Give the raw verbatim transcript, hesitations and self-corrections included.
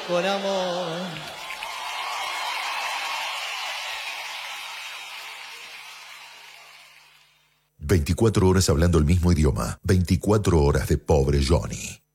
con amor. veinticuatro horas hablando el mismo idioma. veinticuatro horas de pobre Johnny.